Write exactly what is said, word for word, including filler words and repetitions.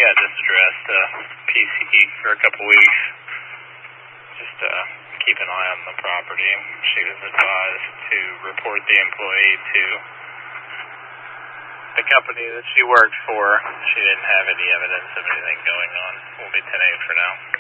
had this addressed to P C E for a couple weeks. Just uh, keep an eye on the property. She was advised to report the employee to the company that she worked for. She didn't have any evidence of anything going on. We'll be ten eight for now.